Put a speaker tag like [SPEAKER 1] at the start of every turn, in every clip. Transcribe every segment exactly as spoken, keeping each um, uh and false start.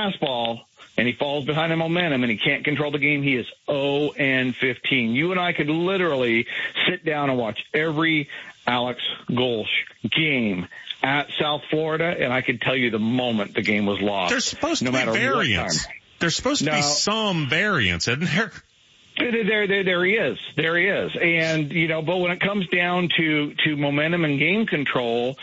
[SPEAKER 1] fastball and he falls behind in momentum and he can't control the game, he is oh and fifteen. You and I could literally sit down and watch every Alex Golsch game at South Florida, and I could tell you the moment the game was lost.
[SPEAKER 2] There's supposed
[SPEAKER 1] no
[SPEAKER 2] to be variance. There's supposed to
[SPEAKER 1] no.
[SPEAKER 2] be some variance, isn't there?
[SPEAKER 1] There, there, there he is. There he is. And, you know, but when it comes down to, to momentum and game control,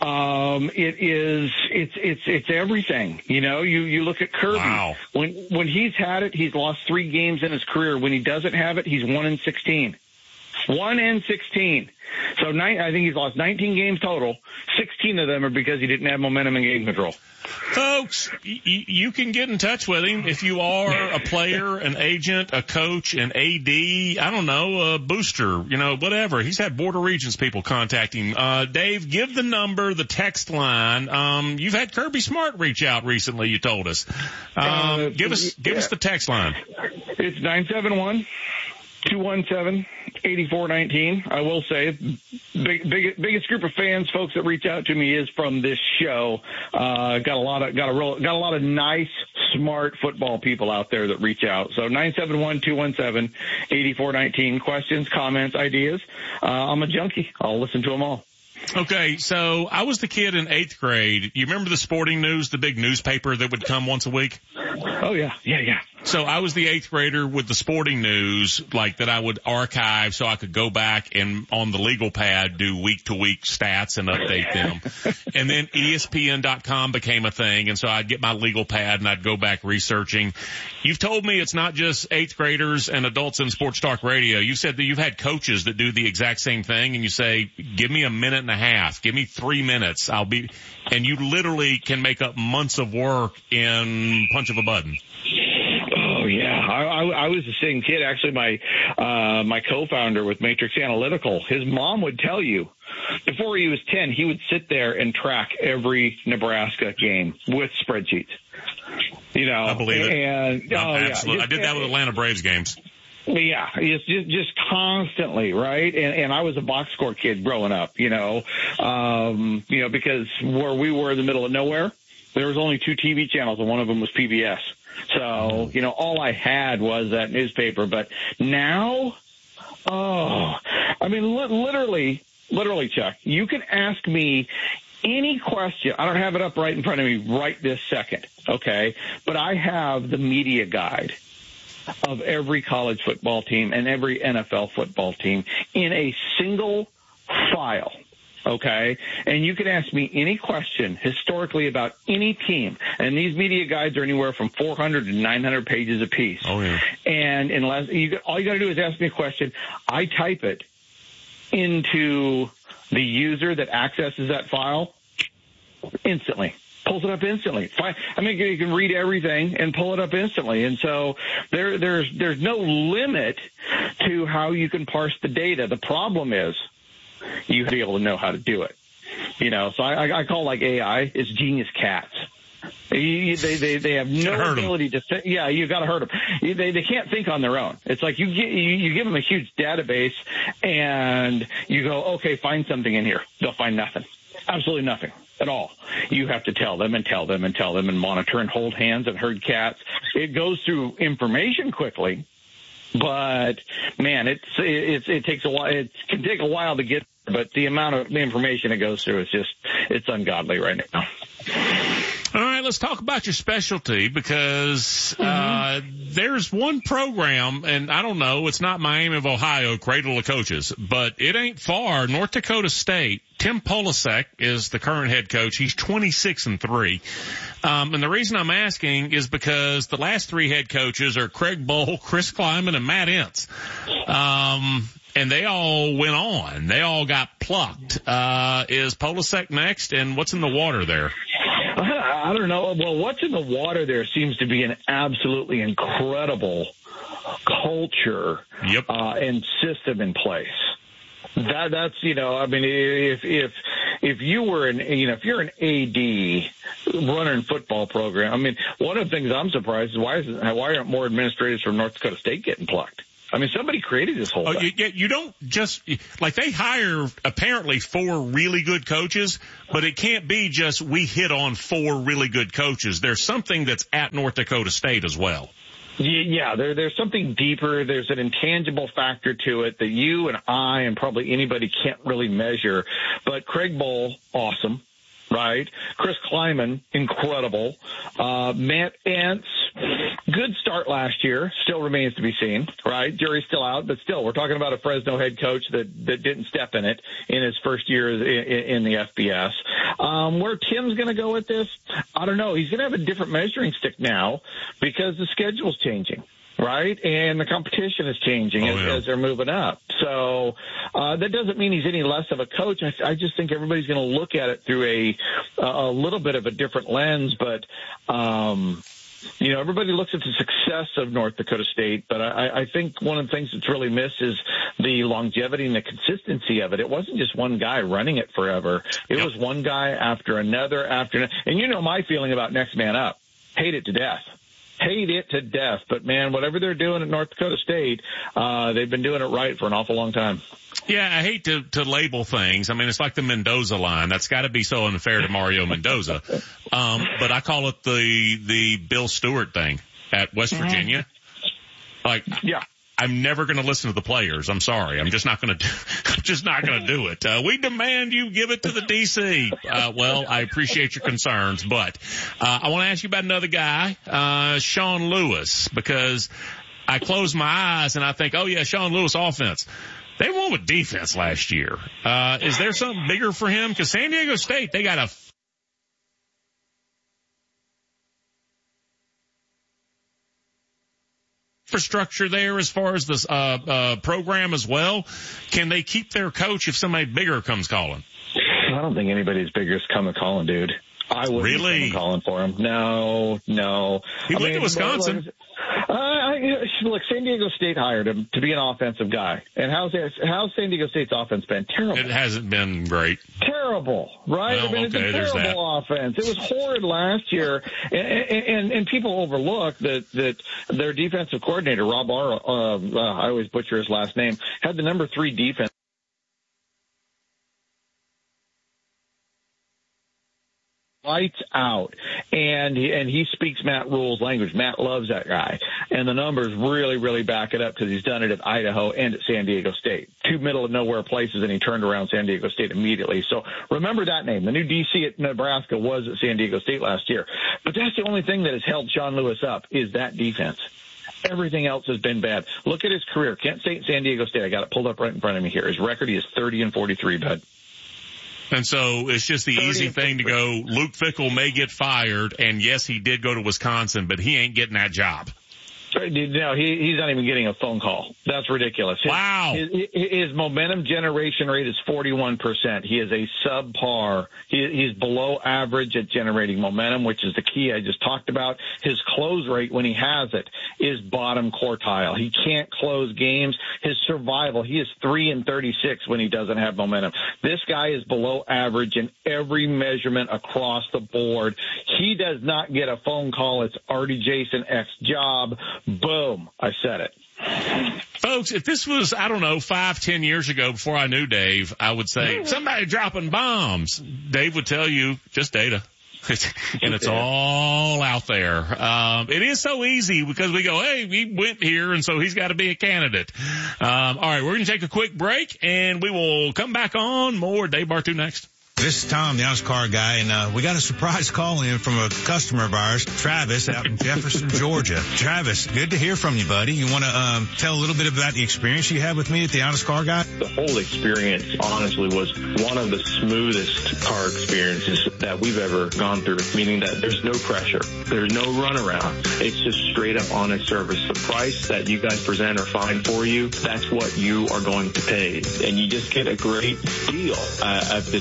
[SPEAKER 1] um, it is, it's, it's, it's everything. You know, you, you look at Kirby.
[SPEAKER 2] Wow.
[SPEAKER 1] When, when he's had it, he's lost three games in his career. When he doesn't have it, he's one and sixteen. One and sixteen. So nine, I think he's lost nineteen games total. sixteen of them are because he didn't have momentum and game control.
[SPEAKER 2] Folks, y- you can get in touch with him if you are a player, an agent, a coach, an A D, I don't know, a booster, you know, whatever. He's had Border Regions people contact him. Uh, Dave, give the number, the text line. Um, you've had Kirby Smart reach out recently, you told us. Um,
[SPEAKER 1] uh,
[SPEAKER 2] give us, give
[SPEAKER 1] yeah.
[SPEAKER 2] us the text line.
[SPEAKER 1] It's nine seven one, two one seven, eight four one nine. I will say, big, big, biggest group of fans, folks that reach out to me is from this show. Uh, got a lot of, got a real, got a lot of nice, smart football people out there that reach out. So nine seven one, two one seven, eight four one nine. Questions, comments, ideas. Uh, I'm a junkie. I'll listen to them all.
[SPEAKER 2] Okay, so I was the kid in eighth grade. You remember the Sporting News, the big newspaper that would come once a week?
[SPEAKER 1] Oh, yeah, yeah, yeah.
[SPEAKER 2] So I was the eighth grader with the Sporting News, like that I would archive so I could go back and on the legal pad do week to week stats and update them. And then E S P N dot com became a thing, and so I'd get my legal pad and I'd go back researching. You've told me it's not just eighth graders and adults in Sports Talk Radio. You said that you've had coaches that do the exact same thing, and you say, give me a minute and a half, give me three minutes, I'll be, and you literally can make up months of work in punch of a button.
[SPEAKER 1] Oh yeah, I, I, I was the same kid. Actually, my uh, my co-founder with Matrix Analytical, his mom would tell you before he was ten, he would sit there and track every Nebraska game with spreadsheets. You know,
[SPEAKER 2] I believe it.
[SPEAKER 1] And
[SPEAKER 2] no,
[SPEAKER 1] oh,
[SPEAKER 2] absolutely,
[SPEAKER 1] yeah.
[SPEAKER 2] I did that with Atlanta Braves games.
[SPEAKER 1] Yeah, just, just just constantly, right? And and I was a box score kid growing up, you know, um, you know, because where we were in the middle of nowhere, there was only two T V channels, and one of them was P B S. So, you know, all I had was that newspaper. But now, oh, I mean, li- literally, literally, Chuck, you can ask me any question. I don't have it up right in front of me right this second, okay? But I have the media guide of every college football team and every N F L football team in a single file. Okay, and you can ask me any question historically about any team, and these media guides are anywhere from four hundred to nine hundred pages apiece.
[SPEAKER 2] Oh yeah.
[SPEAKER 1] And unless you, all you got to do is ask me a question, I type it into the user that accesses that file instantly. Pulls it up instantly. I mean, you can read everything and pull it up instantly. And so there, there's there's no limit to how you can parse the data. The problem is, you have to be able to know how to do it. You know, so I, I call like A I, it's genius cats. They, they, they have no ability to think. Yeah, you got to hurt them. They, they can't think on their own. It's like you, you, you give them a huge database and you go, okay, find something in here. They'll find nothing. Absolutely nothing at all. You have to tell them and tell them and tell them and monitor and hold hands and herd cats. It goes through information quickly. But man, it's, it's, it takes a while. It can take a while to get, but the amount of information it goes through is just, it's ungodly right now.
[SPEAKER 2] All right, let's talk about your specialty because uh mm-hmm. there's one program, and I don't know, it's not Miami of Ohio, Cradle of Coaches, but it ain't far. North Dakota State, Tim Polasek is the current head coach. He's twenty-six and three. Um, and the reason I'm asking is because the last three head coaches are Craig Bohl, Chris Kleiman, and Matt Entz. Um, and they all went on. They all got plucked. Uh, is Polasek next, and what's in the water there?
[SPEAKER 1] I don't know. Well, what's in the water there seems to be an absolutely incredible culture
[SPEAKER 2] yep.
[SPEAKER 1] uh, and system in place. That that's you know, I mean, if if if you were an you know if you're an A D running a football program, I mean, one of the things I'm surprised is why is why aren't more administrators from North Dakota State getting plucked? I mean, somebody created this whole
[SPEAKER 2] oh,
[SPEAKER 1] thing.
[SPEAKER 2] You, you don't just, like they hire apparently four really good coaches, but it can't be just we hit on four really good coaches. There's something that's at North Dakota State as well.
[SPEAKER 1] Yeah, there, there's something deeper. There's an intangible factor to it that you and I and probably anybody can't really measure. But Craig Bohl, awesome, right? Chris Kleiman, incredible. Uh, Matt Entz, good start last year. Still remains to be seen, right? Jury's still out, but still, we're talking about a Fresno head coach that, that didn't step in it in his first year in, in the F B S. Um, where Tim's going to go with this, I don't know. He's going to have a different measuring stick now because the schedule's changing, right? And the competition is changing oh, as, yeah. as they're moving up. So uh, that doesn't mean he's any less of a coach. I, I just think everybody's going to look at it through a a little bit of a different lens. But, um, you know, everybody looks at the success of North Dakota State, but I, I think one of the things that's really missed is the longevity and the consistency of it. It wasn't just one guy running it forever. It yep. was one guy after another after another. And you know my feeling about Next Man Up. Hate it to death. Hate it to death. But, man, whatever they're doing at North Dakota State, uh, they've been doing it right for an awful long time.
[SPEAKER 2] Yeah, I hate to, to label things. I mean, it's like the Mendoza line. That's got to be so unfair to Mario Mendoza. Um, but I call it the the Bill Stewart thing at West mm-hmm. Virginia. Like, yeah. I'm never going to listen to the players. I'm sorry. I'm just not going to. I'm just not going to do it. Uh, we demand you give it to the D C. Uh, well, I appreciate your concerns, but uh, I want to ask you about another guy, uh, Sean Lewis, because I close my eyes and I think, oh yeah, Sean Lewis offense. They won with defense last year. Uh, is there something bigger for him? Because San Diego State, they got a infrastructure there as far as this uh, uh, program as well. Can they keep their coach if somebody bigger comes calling?
[SPEAKER 1] I don't think anybody's bigger is coming calling, dude. I wouldn't
[SPEAKER 2] really
[SPEAKER 1] be calling for him. No, no.
[SPEAKER 2] He
[SPEAKER 1] I
[SPEAKER 2] went
[SPEAKER 1] mean,
[SPEAKER 2] to Wisconsin.
[SPEAKER 1] Uh, I, look, San Diego State hired him to be an offensive guy. And how's, how's San Diego State's offense been? Terrible.
[SPEAKER 2] It hasn't been great.
[SPEAKER 1] Terrible, right?
[SPEAKER 2] Well,
[SPEAKER 1] I mean,
[SPEAKER 2] okay,
[SPEAKER 1] it's a terrible offense. It was horrid last year. And, and, and people overlook that, that their defensive coordinator, Rob Arr, uh, uh, I always butcher his last name, had the number three defense. Lights out, and he, and he speaks Matt Rule's language. Matt loves that guy, and the numbers really, really back it up because he's done it at Idaho and at San Diego State, two middle of nowhere places, and he turned around San Diego State immediately. So remember that name. The new D C at Nebraska was at San Diego State last year, but that's the only thing that has held Sean Lewis up is that defense. Everything else has been bad. Look at his career. Kent State, San Diego State. I got it pulled up right in front of me here. His record, he is thirty and forty-three, bud.
[SPEAKER 2] And so it's just the easy thing to go, Luke Fickell may get fired, and yes, he did go to Wisconsin, but he ain't getting that job.
[SPEAKER 1] No, he, he's not even getting a phone call. That's ridiculous. His,
[SPEAKER 2] wow.
[SPEAKER 1] His, his momentum generation rate is forty-one percent. He is a subpar. He, he's below average at generating momentum, which is the key I just talked about. His close rate when he has it is bottom quartile. He can't close games. His survival, he is three and thirty-six when he doesn't have momentum. This guy is below average in every measurement across the board. He does not get a phone call. It's Artie Jason X job. Boom. I said it.
[SPEAKER 2] Folks, if this was, I don't know, five, ten years ago before I knew Dave, I would say, somebody dropping bombs. Dave would tell you, just data. And it's all out there. Um, it is so easy because we go, hey, he went here, and so he's got to be a candidate. Um, all right, we're going to take a quick break, and we will come back on more Dave Bartoo next.
[SPEAKER 3] This is Tom, the honest car guy, and uh, we got a surprise call in from a customer of ours, Travis, out in Jefferson, Georgia. Travis, good to hear from you, buddy. You want to um, tell a little bit about the experience you had with me at the honest car guy?
[SPEAKER 4] The whole experience, honestly, was one of the smoothest car experiences that we've ever gone through, meaning that there's no pressure. There's no runaround. It's just straight up honest service. The price that you guys present or find for you, that's what you are going to pay. And you just get a great deal. Uh, I've been educated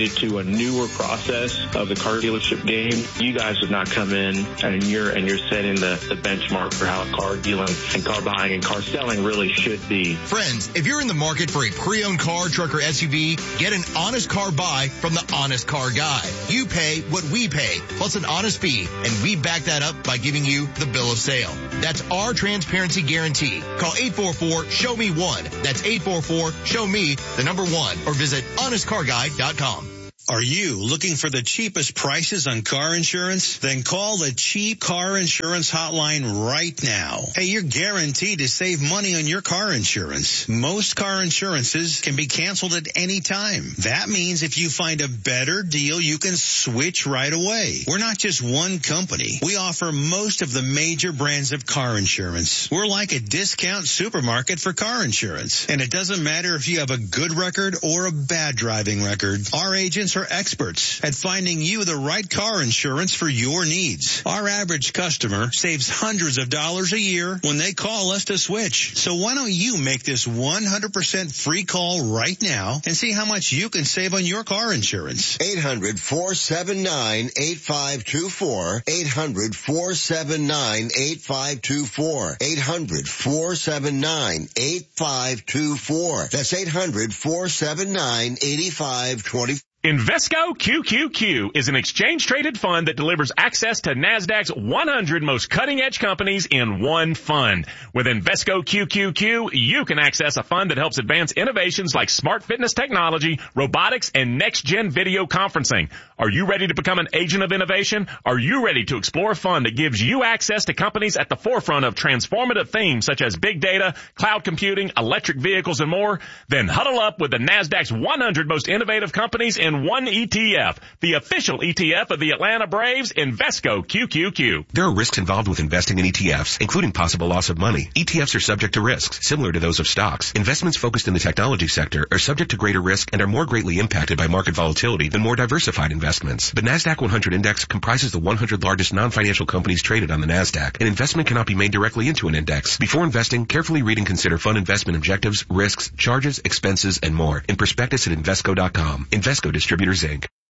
[SPEAKER 4] upgraded to a newer process of the car dealership game. You guys have not come in and you're and you're setting the, the benchmark for how car dealing and car buying and car selling really should be.
[SPEAKER 5] Friends, if you're in the market for a pre-owned car, truck, or S U V, get an honest car buy from the Honest Car Guy. You pay what we pay, plus an honest fee, and we back that up by giving you the bill of sale. That's our transparency guarantee. Call eight four four, show me one. That's eight four four, show me the number one, or visit honest car guy dot com.
[SPEAKER 3] Are you looking for the cheapest prices on car insurance? Then call the Cheap Car Insurance Hotline right now. Hey, you're guaranteed to save money on your car insurance. Most car insurances can be canceled at any time. That means if you find a better deal, you can switch right away. We're not just one company. We offer most of the major brands of car insurance. We're like a discount supermarket for car insurance. And it doesn't matter if you have a good record or a bad driving record. Our agents are experts at finding you the right car insurance for your needs. Our average customer saves hundreds of dollars a year when they call us to switch. So why don't you make this one hundred percent free call right now and see how much you can save on your car insurance?
[SPEAKER 6] eight hundred, four seven nine, eight five two four. eight hundred, four seven nine, eight five two four. eight hundred, four seven nine, eight five two four. That's eight hundred, four seven nine, eight five two four.
[SPEAKER 7] Invesco Q Q Q is an exchange-traded fund that delivers access to NASDAQ's one hundred most cutting-edge companies in one fund. With Invesco Q Q Q, you can access a fund that helps advance innovations like smart fitness technology, robotics, and next-gen video conferencing. Are you ready to become an agent of innovation? Are you ready to explore a fund that gives you access to companies at the forefront of transformative themes such as big data, cloud computing, electric vehicles, and more? Then huddle up with the NASDAQ's one hundred most innovative companies in one E T F, the official E T F of the Atlanta Braves, Invesco Q Q Q.
[SPEAKER 8] There are risks involved with investing in E T Fs, including possible loss of money. E T Fs are subject to risks, similar to those of stocks. Investments focused in the technology sector are subject to greater risk and are more greatly impacted by market volatility than more diversified investments. The NASDAQ one hundred index comprises the one hundred largest non-financial companies traded on the NASDAQ. An investment cannot be made directly into an index. Before investing, carefully read and consider fund investment objectives, risks, charges, expenses, and more in prospectus at Invesco dot com. Invesco Distributors, Incorporated.